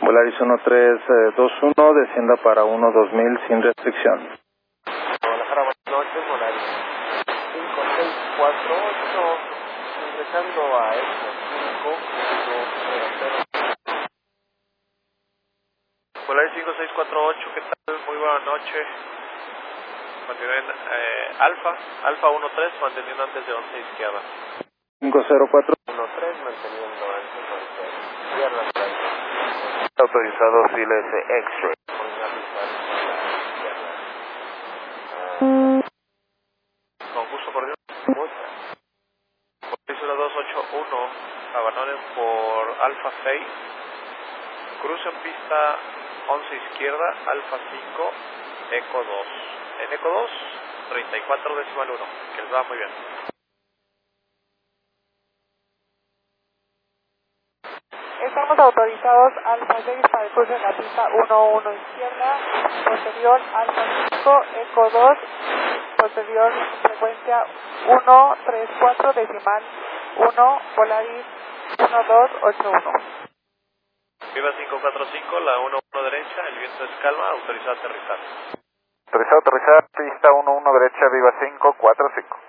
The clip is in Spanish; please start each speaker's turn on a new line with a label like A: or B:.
A: Volaris 1321, descienda para 12000 sin restricción.
B: Guadalajara, buenas noches, Volaris 5648, ingresando a ESMO 5100.
C: Volaris 5648, ¿qué tal? Muy buena noche. Continúen Alfa 13, manteniendo antes de 11 izquierda.
A: 504.
B: 13, manteniendo antes de 11 izquierda.
D: Autorizado Siles X-Ray.
C: Con gusto, por Dios. Volaris 0281, abandonen por Alfa 6. Cruce en pista 11 izquierda, Alfa 5, Eco 2. En Eco 2, 34 decimal 1, que les va muy bien.
E: Estamos autorizados Alfa 6 para el cruce en la pista 11 izquierda, posterior Alfa 5, Eco 2, posterior frecuencia 134 decimal 1, Volaris 1281.
C: Viva 545, la 11 derecha, el viento es calma, autorizado a aterrizar.
D: Autorizado aterrizar, pista 11 derecha, Viva 545.